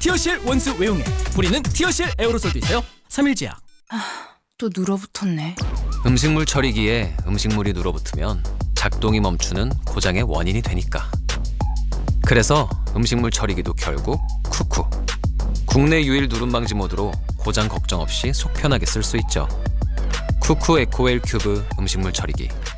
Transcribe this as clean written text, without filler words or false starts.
티어실 원수 외용액, 뿌리는 티어실 에어로솔도 있어요. 3일 제약. 또 눌어붙었네. 음식물 처리기에 음식물이 눌어붙으면 작동이 멈추는 고장의 원인이 되니까. 그래서 음식물 처리기도 결국 쿠쿠. 국내 유일 누름 방지 모드로 고장 걱정 없이 속 편하게 쓸 수 있죠. 쿠쿠 에코웰 큐브 음식물 처리기.